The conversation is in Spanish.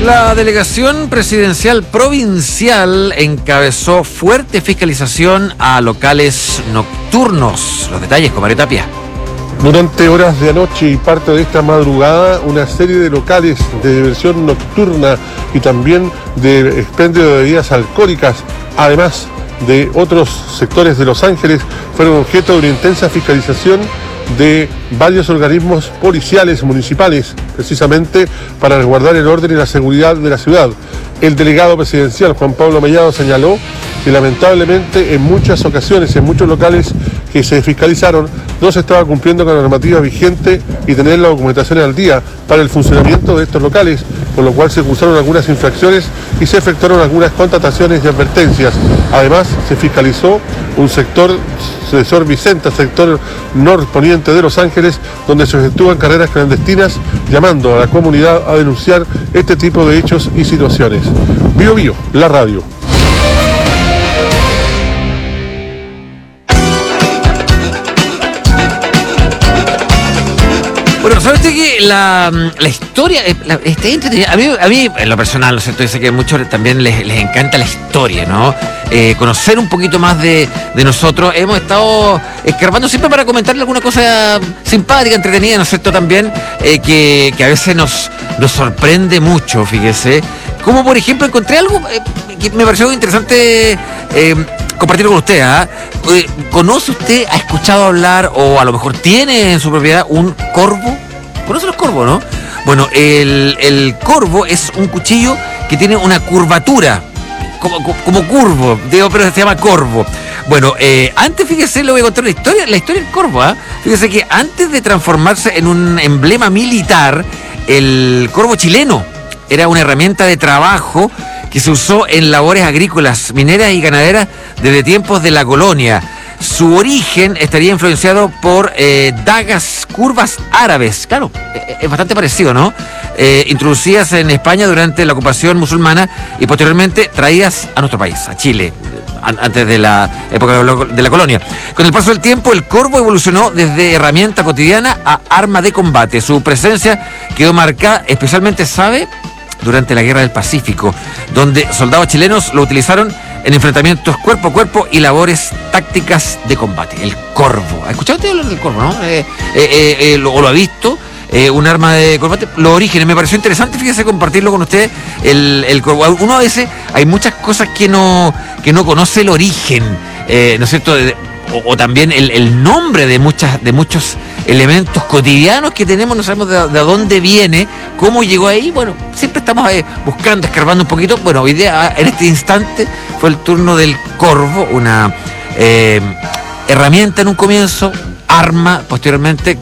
La delegación presidencial provincial encabezó fuerte fiscalización a locales nocturnos. Los detalles con Mario Tapia. Durante horas de anoche y parte de esta madrugada, una serie de locales de diversión nocturna y también de expendio de bebidas alcohólicas, además de otros sectores de Los Ángeles, fueron objeto de una intensa fiscalización de varios organismos policiales municipales, precisamente para resguardar el orden y la seguridad de la ciudad. El delegado presidencial, Juan Pablo Mellado, señaló que lamentablemente en muchas ocasiones, en muchos locales que se fiscalizaron, no se estaba cumpliendo con la normativa vigente y tener la documentación al día para el funcionamiento de estos locales, con lo cual se cursaron algunas infracciones y se efectuaron algunas contrataciones y advertencias. Además, se fiscalizó un sector de Sor Vicenta, sector norponiente de Los Ángeles, donde se efectúan carreras clandestinas, llamando a la comunidad a denunciar este tipo de hechos y situaciones. Bio Bio, la radio. Bueno, ¿sabes que la historia está entretenida? A mí, en lo personal, ¿no es cierto? Dice que a muchos también les encanta la historia, ¿no? Conocer un poquito más de nosotros. Hemos estado escarbando siempre para comentarle alguna cosa simpática, entretenida, ¿no es cierto? También que a veces nos sorprende mucho, fíjese. Como por ejemplo, encontré algo que me pareció interesante compartirlo con usted. ¿Conoce usted, ha escuchado hablar o a lo mejor tiene en su propiedad un corvo? ¿Conoce los corvos, no? Bueno, el corvo es un cuchillo que tiene una curvatura, como curvo, digo, pero se llama corvo. Bueno, antes, fíjese, le voy a contar la historia del corvo. Fíjese que antes de transformarse en un emblema militar, el corvo chileno era una herramienta de trabajo que se usó en labores agrícolas, mineras y ganaderas desde tiempos de la colonia. Su origen estaría influenciado por dagas curvas árabes, claro, es bastante parecido, ¿no? Introducidas en España durante la ocupación musulmana y posteriormente traídas a nuestro país, a Chile, antes de la época de la colonia. Con el paso del tiempo, el corvo evolucionó desde herramienta cotidiana a arma de combate. Su presencia quedó marcada, especialmente, ¿sabe?, durante la Guerra del Pacífico, donde soldados chilenos lo utilizaron en enfrentamientos cuerpo a cuerpo y labores tácticas de combate. El corvo. ¿Ha escuchado usted hablar del corvo, no? ¿O lo ha visto? Un arma de combate. Los orígenes. Me pareció interesante, fíjese, compartirlo con usted. El corvo. Uno a veces, hay muchas cosas que no conoce el origen, ¿no es cierto? O también el nombre de muchos elementos cotidianos que tenemos, no sabemos de dónde viene, cómo llegó ahí. Bueno, siempre estamos buscando, escarbando un poquito. Bueno, hoy día, en este instante, fue el turno del corvo, una herramienta en un comienzo, arma posteriormente,